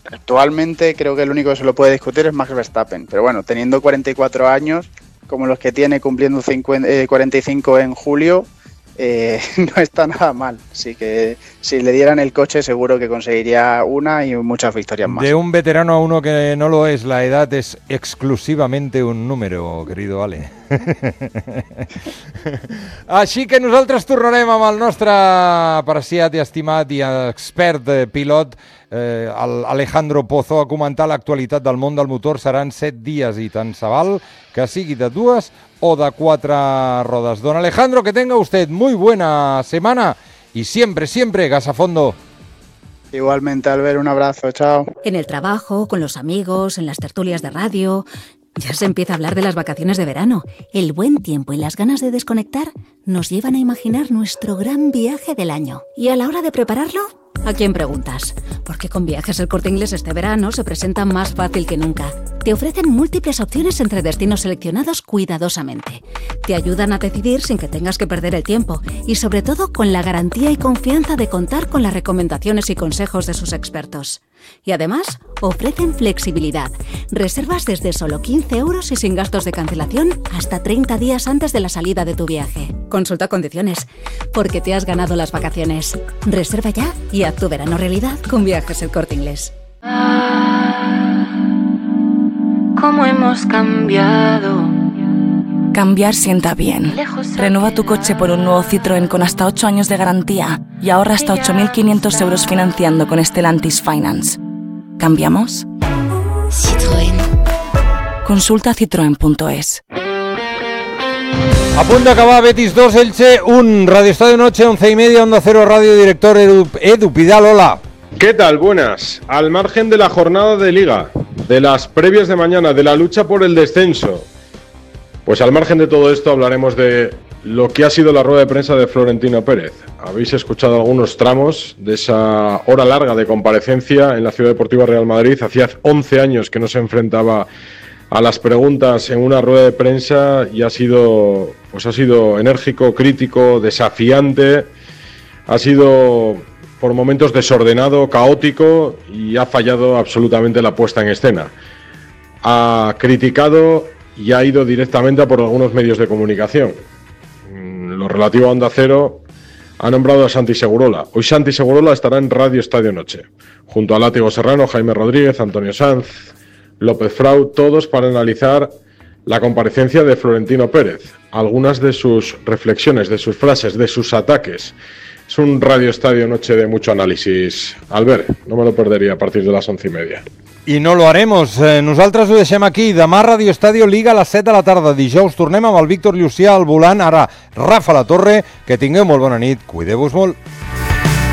Actualmente creo que el único que se lo puede discutir es Max Verstappen, pero bueno, teniendo 44 años, como los que tiene, cumpliendo 45 en julio, no está nada mal. Así que si le dieran el coche seguro que conseguiría una y muchas victorias más. De un veterano a uno que no lo es, la edad es exclusivamente un número, querido Ale. Així que nosaltres tornarem amb el nostre apreciat i estimat i expert pilot, Alejandro Pozo, a comentar l'actualitat del món del motor. Seran 7 dies i tant se val que sigui de 2 o de 4 rodes. Don Alejandro, que tenga usted muy buena semana y siempre, siempre gas a fondo. Igualmente, Albert, un abrazo, chao. En el trabajo, con los amigos, en las tertulias de radio. Ya se empieza a hablar de las vacaciones de verano. El buen tiempo y las ganas de desconectar nos llevan a imaginar nuestro gran viaje del año. Y a la hora de prepararlo, ¿a quién preguntas? Porque con Viajes El Corte Inglés este verano se presenta más fácil que nunca. Te ofrecen múltiples opciones entre destinos seleccionados cuidadosamente. Te ayudan a decidir sin que tengas que perder el tiempo y sobre todo con la garantía y confianza de contar con las recomendaciones y consejos de sus expertos. Y además, ofrecen flexibilidad. Reservas desde solo 15 € y sin gastos de cancelación hasta 30 días antes de la salida de tu viaje. Consulta condiciones, porque te has ganado las vacaciones. Reserva ya y haz tu verano realidad con Viajes El Corte Inglés. ¿Cómo hemos cambiado? Cambiar sienta bien. Renueva tu coche por un nuevo Citroën con hasta 8 años de garantía y ahorra hasta 8.500 € financiando con Stellantis Finance. ¿Cambiamos? Citroën. Consulta citroen.es. A punt d'acabar Betis 2, Elche 1, Radio Estadio Noche, 11:30, Onda Cero Radio, director Edu Pidal, hola. ¿Qué tal? Buenas. Al margen de la jornada de Liga, de las previas de mañana, de la lucha por el descenso, pues al margen de todo esto hablaremos de lo que ha sido la rueda de prensa de Florentino Pérez. Habéis escuchado algunos tramos de esa hora larga de comparecencia en la Ciudad Deportiva Real Madrid. Hacía 11 años que no se enfrentaba a las preguntas en una rueda de prensa y ha sido enérgico, crítico, desafiante, ha sido por momentos desordenado, caótico y ha fallado absolutamente la puesta en escena. Ha criticado y ha ido directamente a por algunos medios de comunicación. Lo relativo a Onda Cero, ha nombrado a Santi Segurola. Hoy Santi Segurola estará en Radio Estadio Noche, junto a Látigo Serrano, Jaime Rodríguez, Antonio Sanz, López Frau, todos para analizar la comparecencia de Florentino Pérez, algunas de sus reflexiones, de sus frases, de sus ataques. Es un Radio Estadio Noche de mucho análisis. Albert, no me lo perdería a partir de las 11:30. I no lo haremos. Nosaltres ho deixem aquí. Demà Radio Estadio Liga a les 7 de la tarda. Dijous tornem amb el Víctor Llucià al volant. Ara Rafa La Torre. Que tingueu molt bona nit. Cuideu-vos molt.